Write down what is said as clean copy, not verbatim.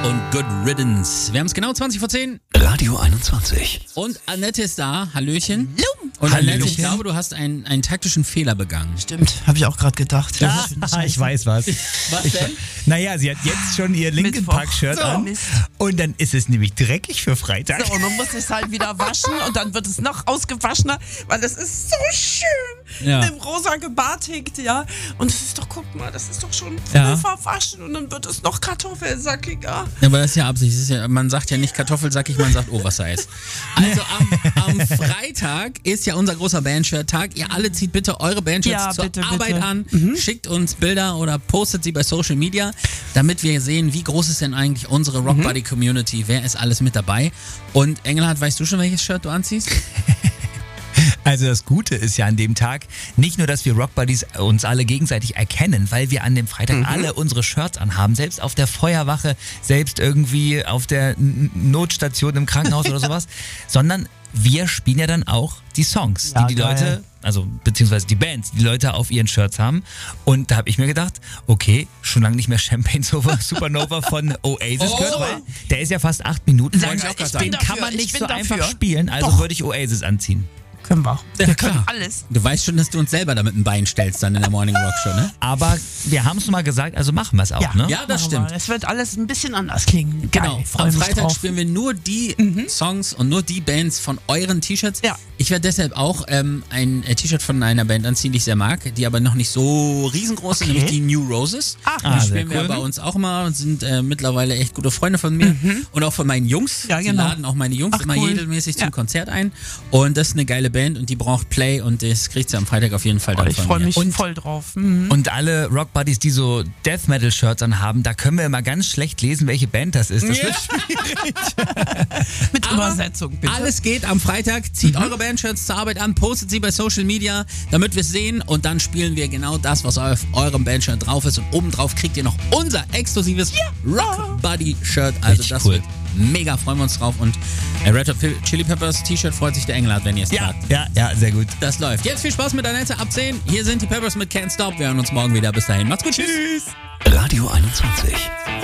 und Good Riddance. Wir haben es genau 20 vor 10. Radio 21. Und Annette ist da. Hallöchen. Hallo. Und Annette, Hallöchen. ich glaube, du hast einen taktischen Fehler begangen. Stimmt, habe ich auch gerade gedacht. Ja, ich weiß was. Was denn? Naja, sie hat jetzt schon ihr Linkin Mittwoch. Park-Shirt So. an. Mist. Und dann ist es nämlich dreckig für Freitag. So, und dann muss ich es halt wieder waschen und dann wird es noch ausgewaschener, weil es ist so schön Ja. im rosa gebartigt, ja. Und es ist doch, guck mal, das ist doch schon Ja. verwaschen und dann wird es noch kartoffelsackiger. Ja, aber das ist ja Absicht. Das ist ja, man sagt ja nicht Kartoffelsackig, man sagt Oversize. Also am Freitag ist ja unser großer Bandshirt-Tag. Ihr alle zieht bitte eure Bandshirts Ja, zur bitte, Arbeit bitte. an, schickt uns Bilder oder postet sie bei Social Media, damit wir sehen, wie groß ist denn eigentlich unsere Rockbuddy-Community, wer ist alles mit dabei. Und Engelhardt, weißt du schon, welches Shirt du anziehst? Also das Gute ist ja an dem Tag nicht nur, dass wir Rockbuddies uns alle gegenseitig erkennen, weil wir an dem Freitag alle unsere Shirts anhaben, selbst auf der Feuerwache, selbst irgendwie auf der Notstation im Krankenhaus oder sowas, sondern wir spielen ja dann auch die Songs, Ja, die geil. Leute, also beziehungsweise die Bands, die Leute auf ihren Shirts haben. Und da habe ich mir gedacht, okay, schon lange nicht mehr Champagne Supernova von Oasis gehört, weil der ist ja fast 8 Minuten Sag lang. ich auch grad Den sagen. kann man Ich nicht bin so dafür. einfach spielen, also Doch. würde ich Oasis anziehen. Können wir auch. Ja, klar. Alles. Du weißt schon, dass du uns selber damit ein Bein stellst dann in der Morning Rock Show, ne? Aber wir haben es mal gesagt, also machen wir es auch, ne? Ja, das machen wir. stimmt. Es wird alles ein bisschen anders klingen. Genau, Geil, freu am mich Freitag drauf. spielen wir nur die Songs und nur die Bands von euren T-Shirts. Ja. Ich werde deshalb auch ein T-Shirt von einer Band anziehen, die ich sehr mag, die aber noch nicht so riesengroß sind, Okay. nämlich die New Roses. Ach, die sehr spielen wir cool. bei uns auch mal und sind mittlerweile echt gute Freunde von mir und auch von meinen Jungs. Ja, Die genau. laden auch meine Jungs Ach, immer cool. regelmäßig Ja. zum Konzert ein und das ist eine geile Band und die braucht Play und das kriegt sie am Freitag auf jeden Fall dann Ich von freue mir. mich voll drauf. Mhm. Und alle Rockbuddies, die so Death Metal Shirts anhaben, da können wir immer ganz schlecht lesen, welche Band das ist. Das Ja. Mit Aber Übersetzung, bitte. Alles geht am Freitag. Zieht eure Bandshirts zur Arbeit an, postet sie bei Social Media, damit wir es sehen. Und dann spielen wir genau das, was auf eurem Bandshirt drauf ist. Und obendrauf kriegt ihr noch unser exklusives Rock Buddy Shirt. Also Richtig das cool. wird mega, freuen wir uns drauf. Und Red Hot Chili Peppers T-Shirt freut sich der Engelhardt, wenn ihr es tragt. Ja, sehr gut. Das läuft. Jetzt viel Spaß mit Annette ab 10. Hier sind die Peppers mit Can't Stop. Wir hören uns morgen wieder. Bis dahin. Macht's gut. Tschüss. Radio 21.